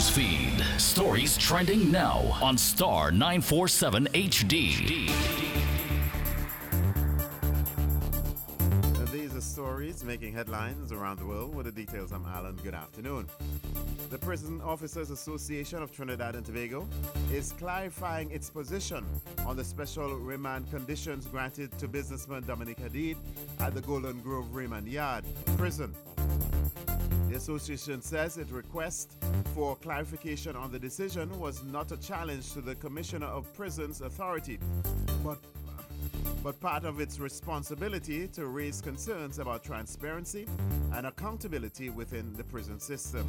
News feed. Stories trending now on Star 947 HD. These are stories making headlines around the world. With the details, I'm Alan. Good afternoon. The Prison Officers Association of Trinidad and Tobago is clarifying its position on the special remand conditions granted to businessman Dominic Hadid at the Golden Grove Remand Yard prison. The association says its request for clarification on the decision was not a challenge to the Commissioner of Prisons Authority, but part of its responsibility to raise concerns about transparency and accountability within the prison system.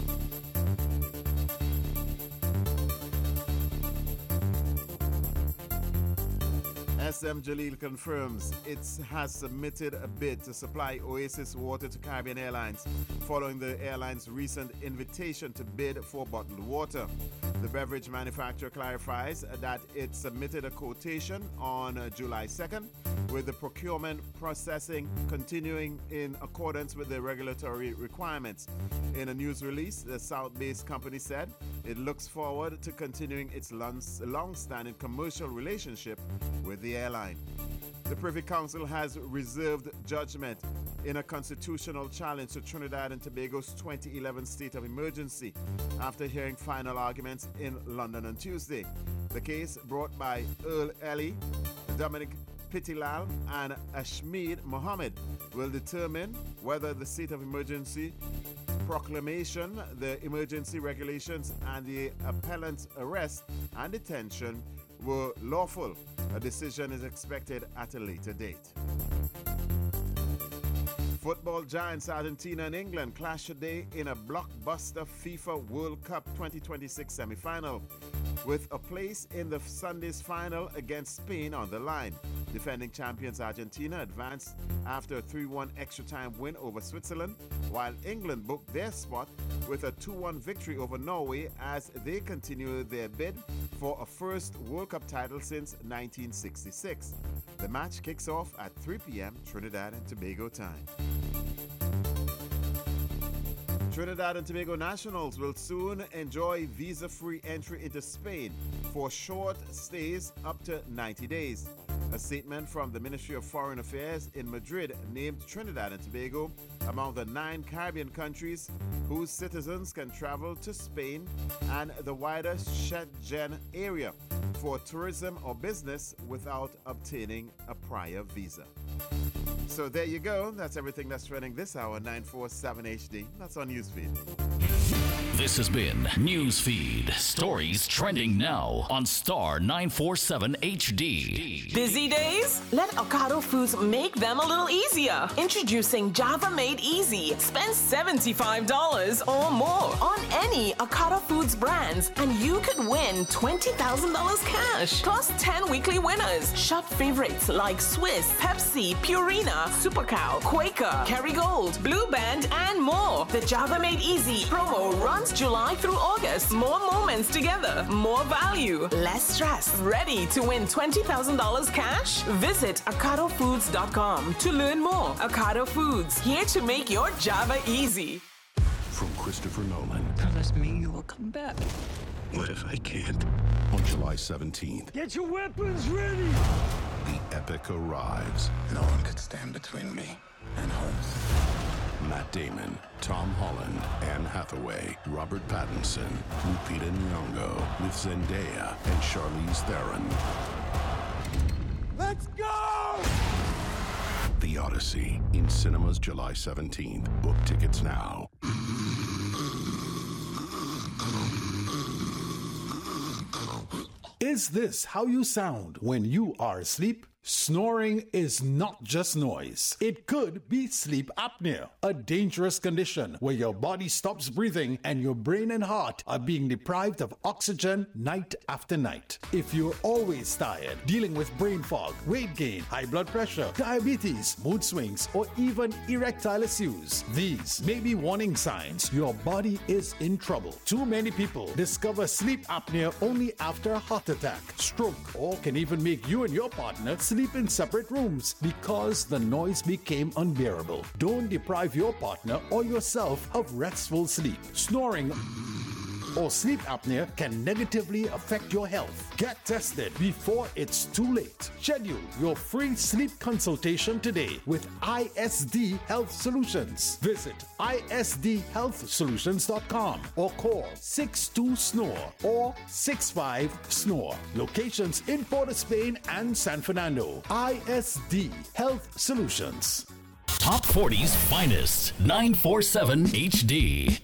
SM Jaleel confirms it has submitted a bid to supply Oasis water to Caribbean Airlines following the airline's recent invitation to bid for bottled water. The beverage manufacturer clarifies that it submitted a quotation on July 2nd, with the procurement processing continuing in accordance with the regulatory requirements. In a news release, the South-based company said it looks forward to continuing its long-standing commercial relationship with the airline. The Privy Council has reserved judgment in a constitutional challenge to Trinidad and Tobago's 2011 state of emergency after hearing final arguments in London on Tuesday. The case, brought by Earl Ellie, Dominic Pitilal and Ashmeed Mohammed, will determine whether the state of emergency proclamation, the emergency regulations, and the appellant's arrest and detention were lawful. A decision is expected at a later date. Football giants Argentina and England clash today in a blockbuster FIFA World Cup 2026 semi-final, with a place in the Sunday's final against Spain on the line. Defending champions Argentina advanced after a 3-1 extra-time win over Switzerland, while England booked their spot with a 2-1 victory over Norway as they continue their bid for a first World Cup title since 1966. The match kicks off at 3 p.m. Trinidad and Tobago time. Trinidad and Tobago nationals will soon enjoy visa-free entry into Spain for short stays up to 90 days. A statement from the Ministry of Foreign Affairs in Madrid named Trinidad and Tobago among the 9 Caribbean countries whose citizens can travel to Spain and the wider Schengen area for tourism or business without obtaining a prior visa. So there you go. That's everything that's trending this hour, 947 HD. That's on Newsfeed. This has been Newsfeed. Stories trending now on Star 947 HD. Busy days? Let Ocado Foods make them a little easier. Introducing Java Made Easy. Spend $75 or more on any Ocado Foods brands and you could win $20,000 cash. Plus 10 weekly winners. Shop favorites like Swiss, Pepsi, Purina, Super Cow, Quaker, Kerrygold, Blue Band, and more. The Java Made Easy promo runs July through August. More moments together, more value, less stress. Ready to win $20,000 cash? Visit OcadoFoods.com to learn more. Ocado Foods, here to make your Java easy. From Christopher Nolan. Promise me you will come back. What if I can't? On July 17th, Get your weapons ready! the epic arrives. No one could stand between me and home. Matt Damon, Tom Holland, Anne Hathaway, Robert Pattinson, Lupita Nyong'o, with Zendaya and Charlize Theron. Let's go! The Odyssey, in cinemas July 17th. Book tickets now. Is this how you sound when you are asleep? Snoring is not just noise. It could be sleep apnea, a dangerous condition where your body stops breathing and your brain and heart are being deprived of oxygen night after night. If you're always tired, dealing with brain fog, weight gain, high blood pressure, diabetes, mood swings, or even erectile issues, these may be warning signs your body is in trouble. Too many people discover sleep apnea only after a heart attack, stroke, or can even make you and your partner sleep in separate rooms because the noise became unbearable. Don't deprive your partner or yourself of restful sleep. Snoring or sleep apnea can negatively affect your health. Get tested before it's too late. Schedule your free sleep consultation today with ISD Health Solutions. Visit isdhealthsolutions.com or call 62-SNORE or 65-SNORE. Locations in Port of Spain and San Fernando. ISD Health Solutions. Top 40's finest, 947 HD.